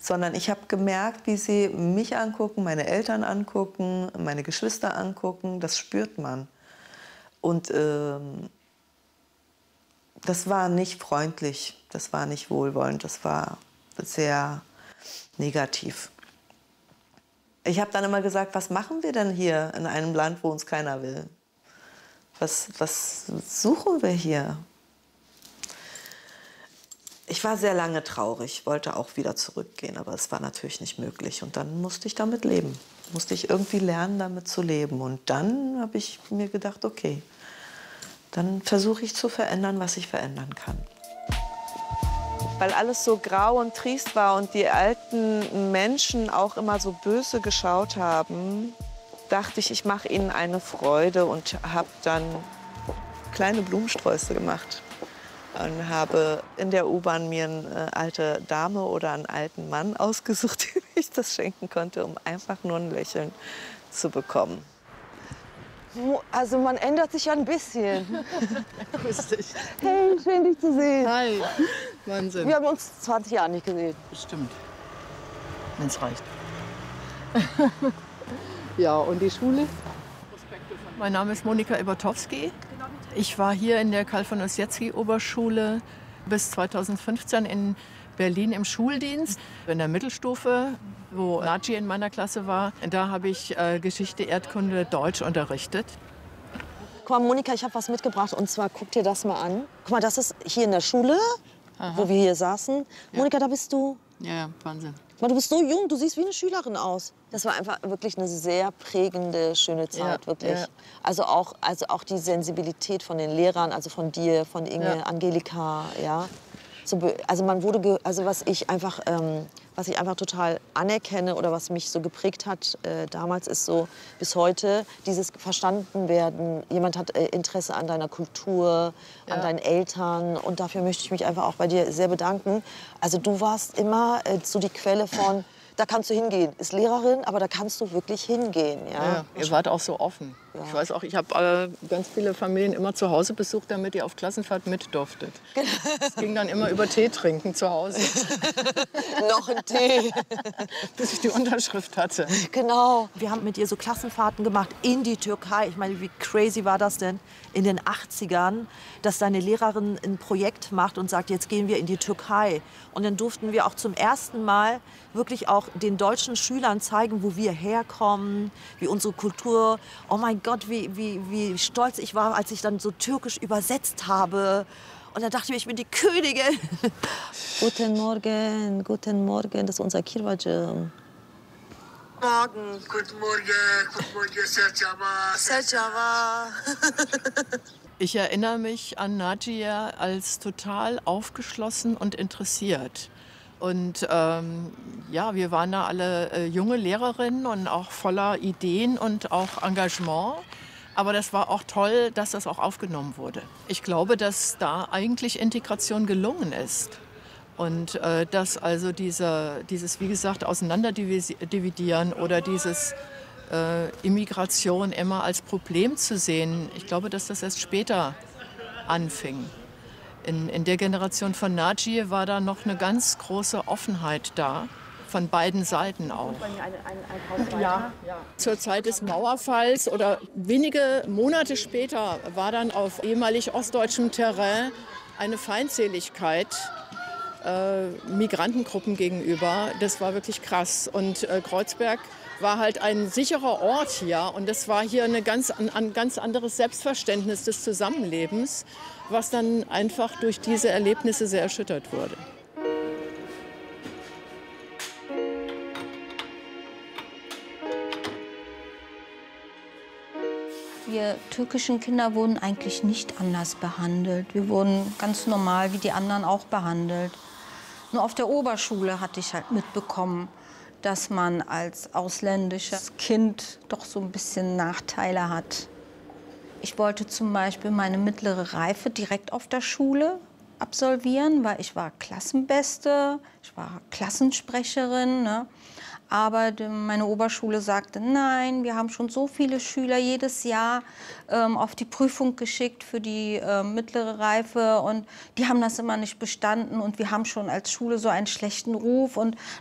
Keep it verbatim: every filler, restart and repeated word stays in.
sondern ich habe gemerkt, wie sie mich angucken, meine Eltern angucken, meine Geschwister angucken. Das spürt man. Und ähm, das war nicht freundlich, das war nicht wohlwollend, das war sehr negativ. Ich habe dann immer gesagt, was machen wir denn hier in einem Land, wo uns keiner will? Was, was suchen wir hier? Ich war sehr lange traurig, wollte auch wieder zurückgehen, aber es war natürlich nicht möglich. Und dann musste ich damit leben, musste ich irgendwie lernen, damit zu leben. Und dann habe ich mir gedacht, okay, dann versuche ich zu verändern, was ich verändern kann. Weil alles so grau und triest war und die alten Menschen auch immer so böse geschaut haben, dachte ich, ich mache ihnen eine Freude und habe dann kleine Blumensträuße gemacht. Und habe in der U-Bahn mir eine alte Dame oder einen alten Mann ausgesucht, dem ich das schenken konnte, um einfach nur ein Lächeln zu bekommen. Also man ändert sich ja ein bisschen. Grüß dich. Hey, schön dich zu sehen. Hi. Wahnsinn. Wir haben uns zwanzig Jahre nicht gesehen. Bestimmt. Wenn es reicht. Ja, und die Schule? Mein Name ist Monika Ibertowski. Ich war hier in der Karl von Ossietzky-Oberschule bis zweitausendfünfzehn in Berlin im Schuldienst, in der Mittelstufe, wo Naci in meiner Klasse war. Da habe ich äh, Geschichte, Erdkunde, Deutsch unterrichtet. Guck mal, Monika, ich habe was mitgebracht. Und zwar, guck dir das mal an. Guck mal, das ist hier in der Schule, Aha. wo wir hier saßen. Ja. Monika, da bist du. Ja, ja, Wahnsinn. Guck mal, du bist so jung, du siehst wie eine Schülerin aus. Das war einfach wirklich eine sehr prägende, schöne Zeit, Ja, wirklich. ja. Also, auch, also auch die Sensibilität von den Lehrern, also von dir, von Inge, Ja. Angelika, ja. So, be- also man wurde, ge- also was ich einfach, ähm, was ich einfach total anerkenne oder was mich so geprägt hat äh, damals ist so bis heute dieses verstanden werden. Jemand hat äh, Interesse an deiner Kultur, Ja. an deinen Eltern und dafür möchte ich mich einfach auch bei dir sehr bedanken. Also du warst immer äh, so die Quelle von, da kannst du hingehen. Ist Lehrerin, aber da kannst du wirklich hingehen. Ja? Ja, ihr wart auch so offen. Ja. Ich weiß auch, ich habe äh, ganz viele Familien immer zu Hause besucht, damit ihr auf Klassenfahrt mit durftet. Es ging dann immer über Tee trinken zu Hause, Noch ein Tee. bis ich die Unterschrift hatte. Genau. Wir haben mit ihr so Klassenfahrten gemacht in die Türkei. Ich meine, wie crazy war das denn in den achtzigern, dass deine Lehrerin ein Projekt macht und sagt, jetzt gehen wir in die Türkei. Und dann durften wir auch zum ersten Mal wirklich auch den deutschen Schülern zeigen, wo wir herkommen, wie unsere Kultur. Oh mein Gott, wie, wie, wie stolz ich war, als ich dann so türkisch übersetzt habe. Und dann dachte ich, ich bin die Königin. Guten Morgen, guten Morgen, das ist unser Kirwacım. Morgen. Guten Morgen, guten Morgen, Sercava. Sercava. Ich erinnere mich an Nadia als total aufgeschlossen und interessiert. Und ähm, ja, wir waren da alle äh, junge Lehrerinnen und auch voller Ideen und auch Engagement. Aber das war auch toll, dass das auch aufgenommen wurde. Ich glaube, dass da eigentlich Integration gelungen ist. Und äh, dass also diese, dieses, wie gesagt, Auseinanderdividieren oder dieses äh, Immigration immer als Problem zu sehen, ich glaube, dass das erst später anfing. In, in der Generation von Naci war da noch eine ganz große Offenheit da, von beiden Seiten auch. Ja, ja. Zur Zeit des Mauerfalls oder wenige Monate später war dann auf ehemalig ostdeutschem Terrain eine Feindseligkeit äh, Migrantengruppen gegenüber. Das war wirklich krass. Und äh, Kreuzberg war halt ein sicherer Ort hier. Und das war hier eine ganz, ein, ein ganz anderes Selbstverständnis des Zusammenlebens, was dann einfach durch diese Erlebnisse sehr erschüttert wurde. Wir türkischen Kinder wurden eigentlich nicht anders behandelt. Wir wurden ganz normal wie die anderen auch behandelt. Nur auf der Oberschule hatte ich halt mitbekommen, dass man als ausländisches Kind doch so ein bisschen Nachteile hat. Ich wollte zum Beispiel meine mittlere Reife direkt auf der Schule absolvieren, weil ich war Klassenbeste, ich war Klassensprecherin, ne? Aber die, meine Oberschule sagte, nein, wir haben schon so viele Schüler jedes Jahr ähm, auf die Prüfung geschickt für die äh, mittlere Reife und die haben das immer nicht bestanden und wir haben schon als Schule so einen schlechten Ruf und